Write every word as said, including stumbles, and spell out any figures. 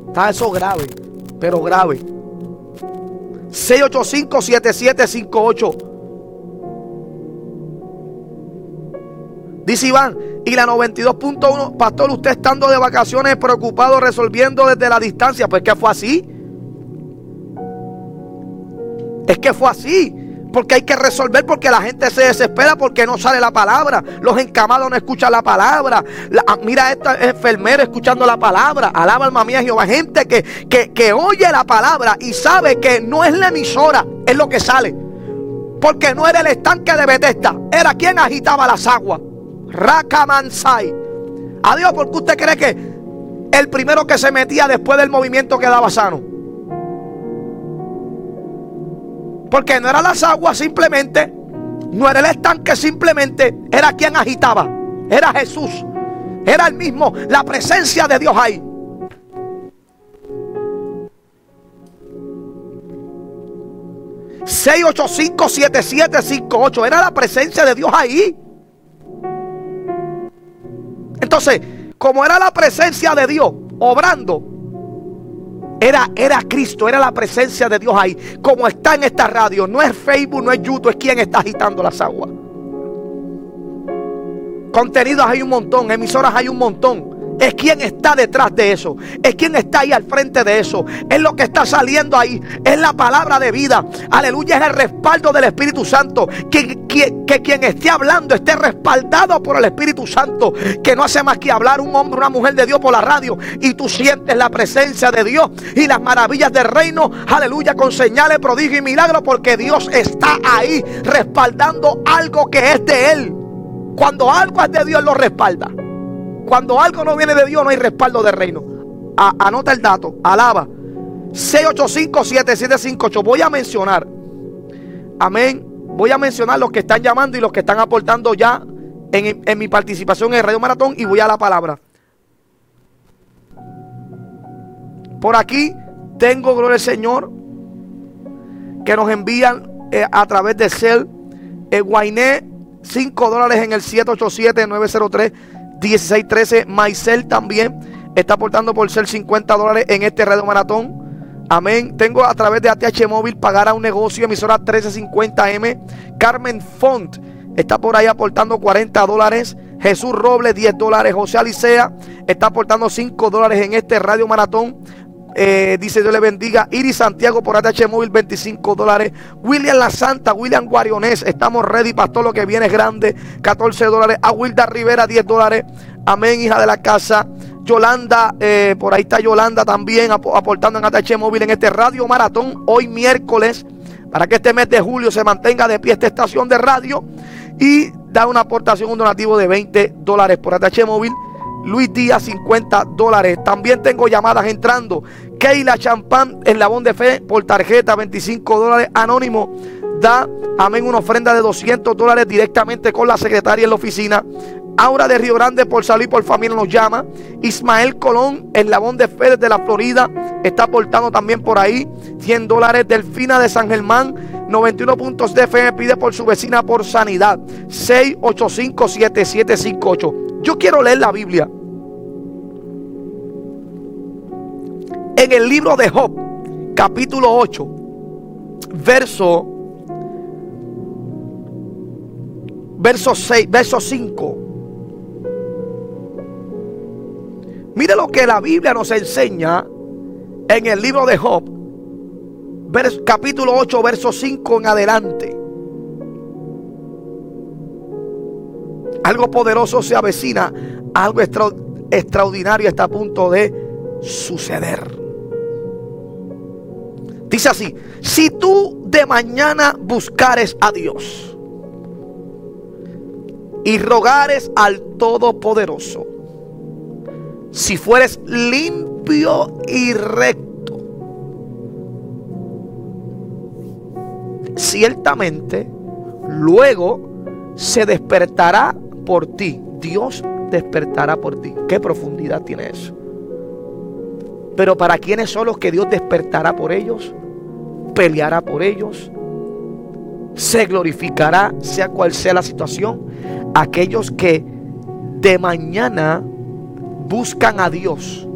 Está eso grave, pero grave. seis ocho cinco, siete siete cinco ocho. Dice Iván, y la noventa y dos punto uno, pastor, usted estando de vacaciones preocupado resolviendo desde la distancia. Pues que fue así. Es que fue así. Porque hay que resolver, porque la gente se desespera porque no sale la palabra. Los encamados no escuchan la palabra. La, mira a esta enfermera escuchando la palabra. Alaba alma mía Jehová. Gente que, que, que oye la palabra y sabe que no es la emisora, es lo que sale. Porque no era el estanque de Betesda, era quien agitaba las aguas. Rakamansai. Adiós, porque usted cree que el primero que se metía después del movimiento quedaba sano. Porque no eran las aguas simplemente, no era el estanque simplemente, era quien agitaba, era Jesús, era el mismo, la presencia de Dios ahí. seis ocho cinco, siete siete cinco ocho, era la presencia de Dios ahí. Entonces, como era la presencia de Dios obrando, Era, era Cristo, era la presencia de Dios ahí. Como está en esta radio. No es Facebook, no es YouTube, es quien está agitando las aguas. Contenidos hay un montón, emisoras hay un montón. Es quien está detrás de eso. Es quien está ahí al frente de eso. Es lo que está saliendo ahí. Es la palabra de vida. Aleluya, es el respaldo del Espíritu Santo. Que, que, que quien esté hablando esté respaldado por el Espíritu Santo. Que no hace más que hablar un hombre, una mujer de Dios por la radio. Y tú sientes la presencia de Dios y las maravillas del reino. Aleluya, con señales, prodigios y milagros. Porque Dios está ahí respaldando algo que es de Él. Cuando algo es de Dios, lo respalda. Cuando algo no viene de Dios, no hay respaldo del reino. A, anota el dato, alaba. seis ocho cinco, siete siete cinco ocho. Voy a mencionar, amén, voy a mencionar los que están llamando y los que están aportando ya en, en mi participación en el Radio Maratón. Y voy a la palabra. Por aquí tengo, gloria al Señor, que nos envían eh, a través de Cel, eh, Guainé, cinco dólares en el siete ocho siete, nueve cero tres, dieciséis trece. Maicel también está aportando por ser cincuenta dólares en este Radio Maratón. Amén. Tengo a través de A T H Móvil pagar a un negocio, emisora trece cincuenta M. Carmen Font está por ahí aportando cuarenta dólares. Jesús Robles diez dólares. José Alicea está aportando cinco dólares en este Radio Maratón. Eh, dice Dios le bendiga. Iris Santiago por A T H Móvil veinticinco dólares. William La Santa, William Guarionés, estamos ready, pastor, lo que viene es grande, catorce dólares. A Wilda Rivera diez dólares. Amén, hija de la casa. Yolanda, eh, por ahí está Yolanda también ap aportando en A T H Móvil en este Radio Maratón hoy miércoles, para que este mes de julio se mantenga de pie esta estación de radio, y da una aportación, un donativo de veinte dólares por A T H Móvil. Luis Díaz cincuenta dólares. También tengo llamadas entrando. Keila Champán, Eslabón de Fe, por tarjeta veinticinco dólares. Anónimo da, amén, una ofrenda de doscientos dólares directamente con la secretaria en la oficina. Aura de Río Grande, por salud y por familia, nos llama. Ismael Colón, Eslabón de Fe desde la Florida, está aportando también por ahí cien dólares. Delfina de San Germán, noventa y uno puntos de F M, pide por su vecina por sanidad. seis ocho cinco, siete siete cinco ocho. Yo quiero leer la Biblia en el libro de Job, capítulo ocho, verso verso seis, verso cinco. Mire lo que la Biblia nos enseña en el libro de Job, vers, capítulo ocho, verso cinco en adelante. Algo poderoso se avecina, algo extra, extraordinario está a punto de suceder. Dice así: si tú de mañana buscares a Dios y rogares al Todopoderoso, si fueres limpio y recto, ciertamente luego se despertará por ti. Dios despertará por ti. ¿Qué profundidad tiene eso? Pero ¿para quiénes son los que Dios despertará por ellos? Peleará por ellos, se glorificará, sea cual sea la situación. Aquellos que de mañana buscan a Dios